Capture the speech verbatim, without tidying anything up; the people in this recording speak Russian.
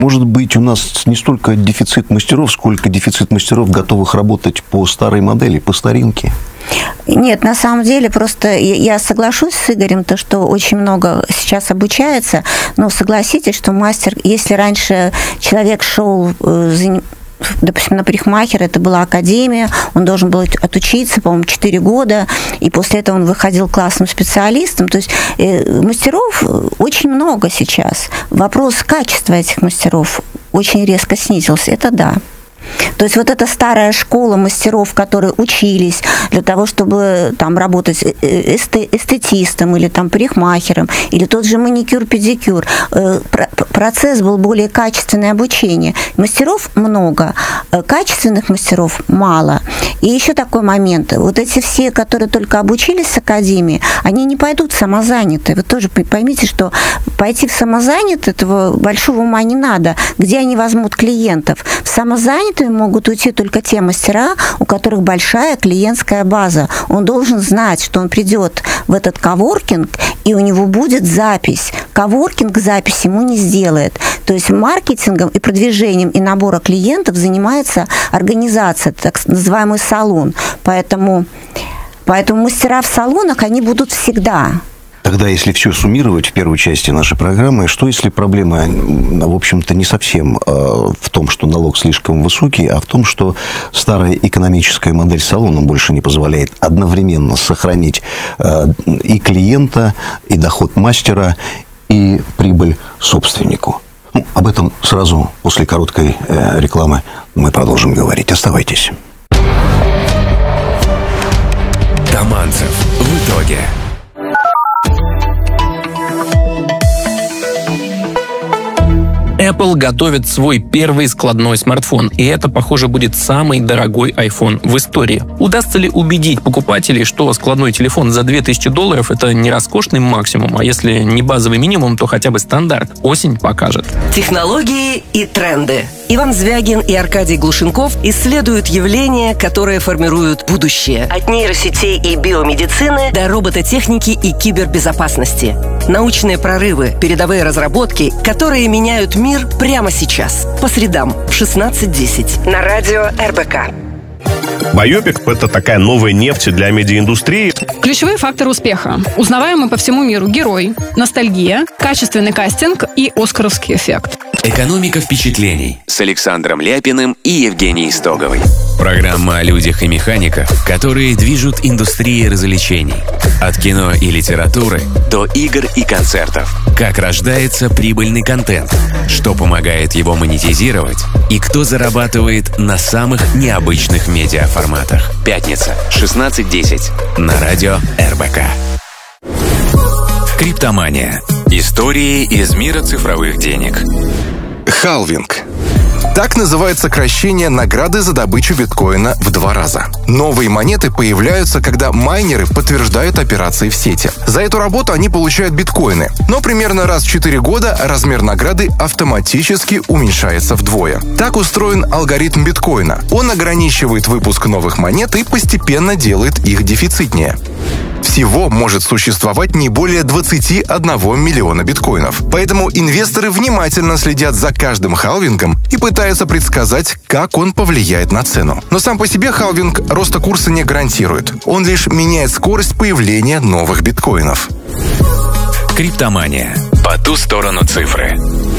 Может быть, у нас не столько дефицит мастеров, сколько дефицит мастеров, готовых работать по старой модели, по старинке? Нет, на самом деле, просто я соглашусь с Игорем, то, что очень много сейчас обучается, но согласитесь, что мастер, если раньше человек шел, допустим, на парикмахера, это была академия, он должен был отучиться, по-моему, четыре года, и после этого он выходил классным специалистом. То есть мастеров очень много сейчас. Вопрос качества этих мастеров очень резко снизился, это да. То есть вот эта старая школа мастеров, которые учились для того, чтобы там работать эстетистом или там парикмахером, или тот же маникюр-педикюр, процесс был более качественное обучение. Мастеров много, качественных мастеров мало. И еще такой момент. Вот эти все, которые только обучились с академии, они не пойдут самозанятые. Вы тоже поймите, что пойти в самозанятые, этого большого ума не надо. Где они возьмут клиентов? В самозанятые могут уйти только те мастера, у которых большая клиентская база. Он должен знать, что он придет в этот коворкинг, и у него будет запись. Коворкинг запись ему не сделает. То есть маркетингом и продвижением и набором клиентов занимается организация, так называемый салон. Поэтому, поэтому мастера в салонах, они будут всегда. Тогда, если все суммировать в первой части нашей программы, что если проблема, в общем-то, не совсем в том, что налог слишком высокий, а в том, что старая экономическая модель салона больше не позволяет одновременно сохранить и клиента, и доход мастера, и прибыль собственнику? Ну, об этом сразу после короткой рекламы мы продолжим говорить. Оставайтесь. Таманцев в итоге. Apple готовит свой первый складной смартфон, и это, похоже, будет самый дорогой iPhone в истории. Удастся ли убедить покупателей, что складной телефон за две тысячи долларов – это не роскошный максимум, а если не базовый минимум, то хотя бы стандарт? Осень покажет. Технологии и тренды. Иван Звягин и Аркадий Глушенков исследуют явления, которые формируют будущее. От нейросетей и биомедицины до робототехники и кибербезопасности. Научные прорывы, передовые разработки, которые меняют мир прямо сейчас. По средам в шестнадцать десять на радио эр бэ ка. Байопик – это такая новая нефть для медиаиндустрии. Ключевые факторы успеха. Узнаваемый по всему миру герой, ностальгия, качественный кастинг и оскаровский эффект. Экономика впечатлений с Александром Ляпиным и Евгенией Стоговой. Программа о людях и механиках, которые движут индустрией развлечений. От кино и литературы до игр и концертов. Как рождается прибыльный контент, что помогает его монетизировать и кто зарабатывает на самых необычных медиаформатах. Пятница, шестнадцать десять на радио эр бэ ка. Криптомания. Истории из мира цифровых денег. Халвинг. Так называет сокращение награды за добычу биткоина в два раза. Новые монеты появляются, когда майнеры подтверждают операции в сети. За эту работу они получают биткоины, но примерно раз в четыре года размер награды автоматически уменьшается вдвое. Так устроен алгоритм биткоина. Он ограничивает выпуск новых монет и постепенно делает их дефицитнее. Всего может существовать не более двадцати одного миллиона биткоинов. Поэтому инвесторы внимательно следят за каждым халвингом и пытаются предсказать, как он повлияет на цену. Но сам по себе халвинг роста курса не гарантирует. Он лишь меняет скорость появления новых биткоинов. Криптомания. По ту сторону цифры.